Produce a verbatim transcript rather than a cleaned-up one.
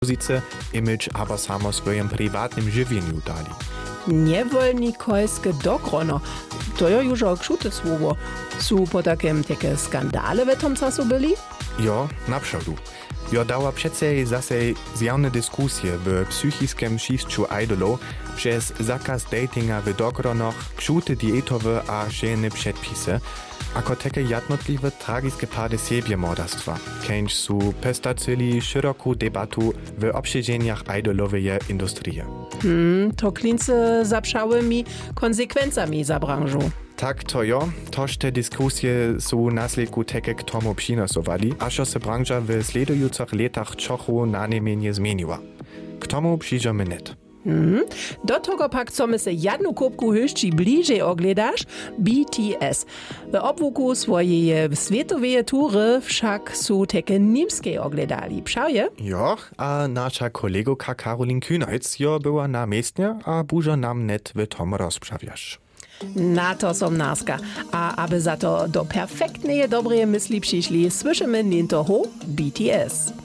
muzyce, image aber samo swojem prywatnym żywieniu dali. Niewolnikojskie dokrono, to jo już okrzute słowo. Su po takim takie skandale w tym czasu byli? Jo, naprzódu. Jo dała przecież zase zjawne dyskusje w psychiskim šišću idolów przez zakaz datinga w dokronoch, krzute dietowe a żenne przedpisy, ako takie jednotliwe tragiskie pady siebie-morderstwa, kęć su pestacili szeroką debatu w obsiedzeniach idolowej industrii. Hmm, to klince zapszałymi konsekwencjami za branżu. Tak to jo, toż te dyskusje są následku takie k tomu przynosowali, aż se branża w sledujących latach trochę na nie zmieniła. K tomu przyjdziemy net. Hmm. Do tego pak, co my se jedną kubku jeszcze bliżej ogledasz, B T S. W obłuku swojej światowej tury wszak su takie niemskie ogledali. Pszaje? Jo, a nasza kolegoka Karolin Kühnholz jo była na miejscu, a bużo nam net w tom rozprawiasz. Na to som naska. A aby za to do perfektnej, dobrej myśli przyszli, słyszymy nintoho B T S.